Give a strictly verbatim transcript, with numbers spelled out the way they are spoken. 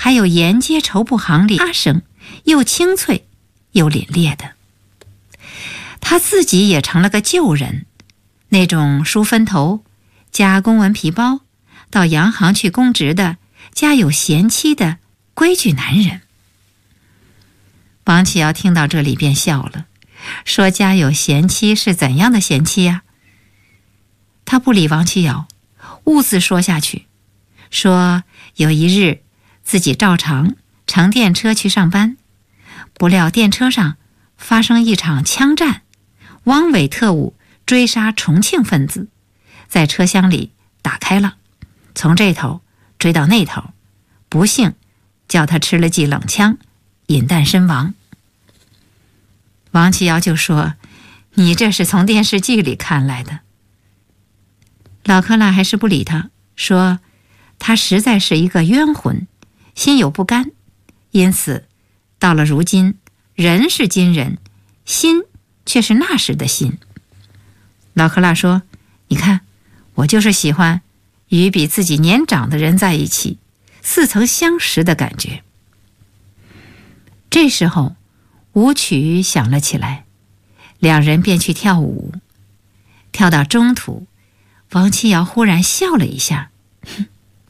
还有沿街绸布行里发声，又清脆又凛冽的。他自己也成了个旧人，那种梳分头、加公文皮包、到洋行去公职的、家有贤妻的规矩男人。王启尧听到这里便笑了，说家有贤妻是怎样的贤妻呀？他不理王启尧，兀自说下去，说有一日自己照常乘电车去上班，不料电车上发生一场枪战，汪伪特务追杀重庆分子，在车厢里打开了，从这头追到那头，不幸叫他吃了剂冷枪，饮弹身亡。王启尧就说，你这是从电视剧里看来的。老克拉还是不理他，说他实在是一个冤魂，心有不甘，因此到了如今，人是今人，心却是那时的心。老克拉说，你看，我就是喜欢与比自己年长的人在一起，似曾相识的感觉。这时候舞曲响了起来，两人便去跳舞。跳到中途，王启尧忽然笑了一下，哼，